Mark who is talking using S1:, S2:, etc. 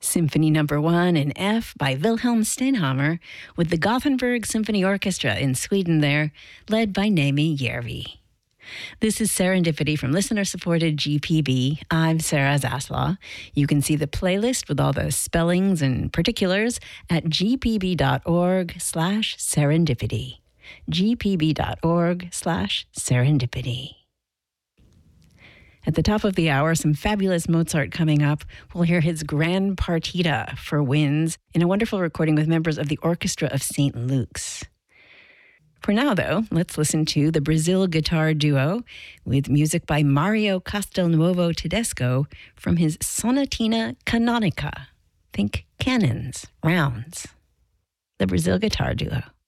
S1: Symphony Number 1 in F by Wilhelm Stenhammar with the Gothenburg Symphony Orchestra in Sweden there, led by Naomi Järvi. This is Serendipity from listener-supported GPB. I'm Sarah Zaslaw. You can see the playlist with all the spellings and particulars at gpb.org/serendipity. gpb.org/serendipity. At the top of the hour, some fabulous Mozart coming up. We'll hear his Grand Partita for winds in a wonderful recording with members of the Orchestra of St. Luke's. For now, though, let's listen to the Brazil Guitar Duo with music by Mario Castelnuovo Tedesco from his Sonatina Canonica. Think cannons, rounds. The Brazil Guitar Duo.